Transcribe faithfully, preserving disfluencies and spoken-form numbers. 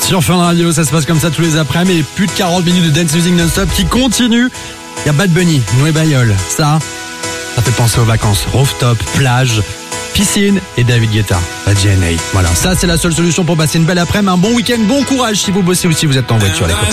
Sur Fun Radio, ça se passe comme ça tous les après-midi. Et plus de quarante minutes de dance music non-stop qui continue. Il y a Bad Bunny, Noé Bayol. Ça, ça fait penser aux vacances. Rooftop, plage, piscine et David Guetta, la D N A. Voilà, ça c'est la seule solution pour passer une belle après-midi. Un bon week-end, bon courage si vous bossez ou si vous êtes en voiture, les copains.